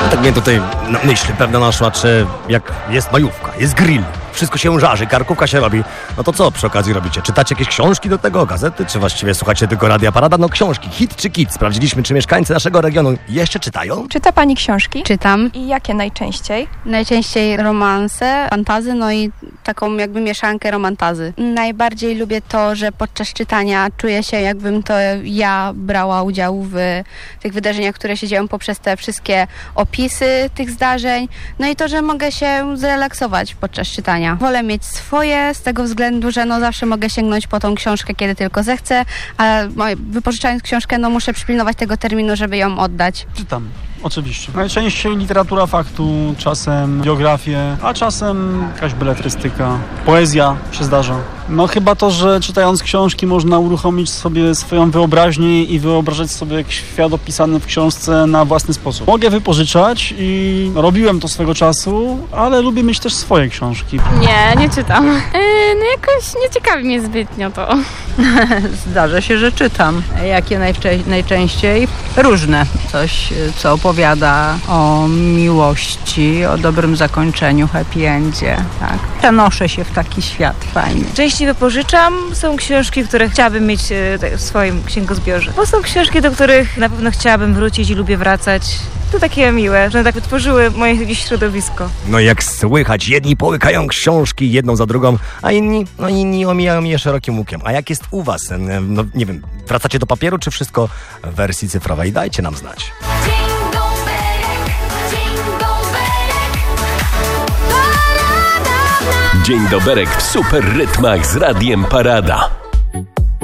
Tak mnie tutaj na myśl pewna naszła, czy jak jest majówka, jest grill, wszystko się żarzy, karkówka się robi, no to co przy okazji robicie? Czytacie jakieś książki do tego, gazety, czy właściwie słuchacie tylko Radia Parada? No książki, hit czy kit? Sprawdziliśmy, czy mieszkańcy naszego regionu jeszcze czytają? Czyta pani książki? Czytam. I jakie najczęściej? Najczęściej romanse, fantazy, no i taką jakby mieszankę romantazy. Najbardziej lubię to, że podczas czytania czuję się, jakbym to ja brała udział w tych wydarzeniach, które się dzieją poprzez te wszystkie opisy tych zdarzeń. No i to, że mogę się zrelaksować podczas czytania. Wolę mieć swoje z tego względu, że no zawsze mogę sięgnąć po tą książkę, kiedy tylko zechcę, a wypożyczając książkę, no muszę przypilnować tego terminu, żeby ją oddać. Czytam. Oczywiście. Najczęściej literatura faktu, czasem biografię, a czasem jakaś beletrystyka, poezja się zdarza. No chyba to, że czytając książki można uruchomić sobie swoją wyobraźnię i wyobrażać sobie świat opisany w książce na własny sposób. Mogę wypożyczać i robiłem to swego czasu, ale lubię mieć też swoje książki. Nie czytam. No jakoś nie ciekawi mnie zbytnio to. Zdarza się, że czytam. Jakie najczęściej? Różne. Coś, co opowiada o miłości, o dobrym zakończeniu, happy endzie. Tak. Przenoszę się w taki świat fajny. Częściej wypożyczam. Są książki, które chciałabym mieć w swoim księgozbiorze. Bo są książki, do których na pewno chciałabym wrócić i lubię wracać. To takie miłe, że tak wytworzyły moje jakieś środowisko. No jak słychać, jedni połykają książki jedną za drugą, a inni omijają je szerokim łukiem. A jak jest u was? No nie wiem, wracacie do papieru, czy wszystko w wersji cyfrowej? Dajcie nam znać. Dzień doberek w super rytmach z Radiem Parada.